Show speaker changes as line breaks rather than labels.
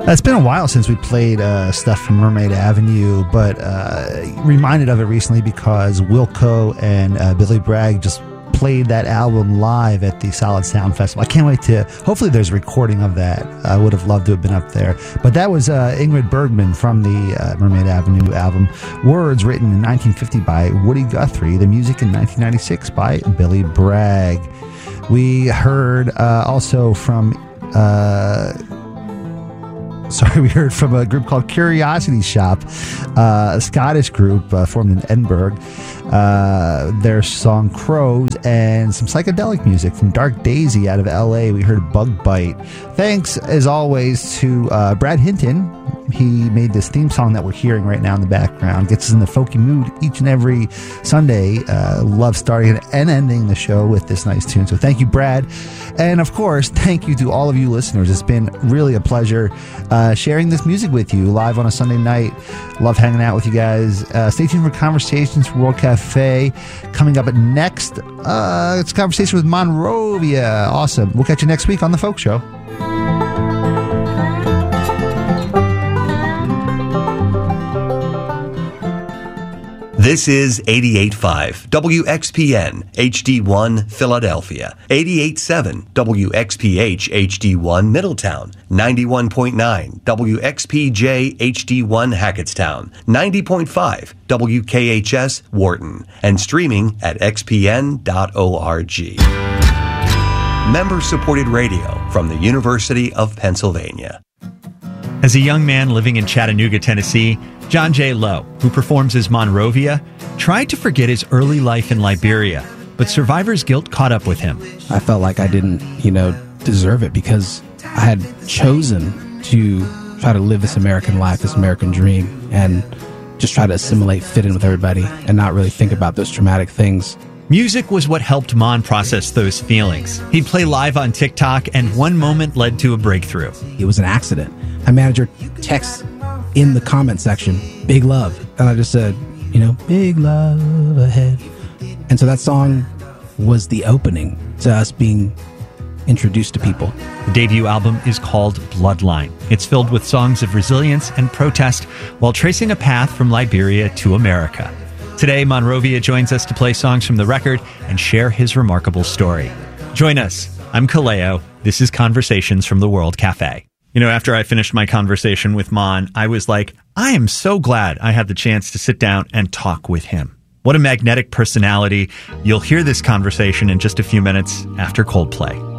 It's been a while since we played stuff from Mermaid Avenue, but stuff from Mermaid Avenue, but reminded of it recently because Wilco and Billy Bragg just played that album live at the Solid Sound Festival. I can't wait to, hopefully there's a recording of that. I would have loved to have been up there. But that was Ingrid Bergman from the Mermaid Avenue album. Words written in 1950 by Woody Guthrie. The music in 1996 by Billy Bragg. We heard also from... we heard from a group called Curiosity Shop, a Scottish group formed in Edinburgh. Their song Crows, and some psychedelic music from Dark Daisy out of LA. We heard Bug Bite. Thanks, as always, to Brad Hinton. He made this theme song that we're hearing right now in the background. Gets us in the folky mood each and every Sunday. Love starting and ending the show with this nice tune. So thank you, Brad. And of course, thank you to all of you listeners. It's been really a pleasure sharing this music with you live on a Sunday night. Love hanging out with you guys. Stay tuned for Conversations from World Cafe. Coming up next, it's a conversation with Monrovia. Awesome. We'll catch you next week on The Folk Show.
This is 88.5 WXPN HD1 Philadelphia, 88.7 WXPH HD1 Middletown, 91.9 WXPJ HD1 Hackettstown, 90.5 WKHS Wharton, and streaming at xpn.org. Member-supported radio from the University of Pennsylvania.
As a young man living in Chattanooga, Tennessee, John J. Lowe, who performs as Monrovia, tried to forget his early life in Liberia, but survivor's guilt caught up with him.
I felt like I didn't, deserve it because I had chosen to try to live this American life, this American dream, and just try to assimilate, fit in with everybody, and not really think about those traumatic things.
Music was what helped Mon process those feelings. He'd play live on TikTok, and one moment led to a breakthrough.
It was an accident. My manager texts in the comment section, "Big love." And I just said, "Big love ahead." And so that song was the opening to us being introduced to people.
The debut album is called Bloodline. It's filled with songs of resilience and protest while tracing a path from Liberia to America. Today, Monrovia joins us to play songs from the record and share his remarkable story. Join us. I'm Kaleo. This is Conversations from the World Cafe. After I finished my conversation with Mon, I was like, I am so glad I had the chance to sit down and talk with him. What a magnetic personality. You'll hear this conversation in just a few minutes after Coldplay.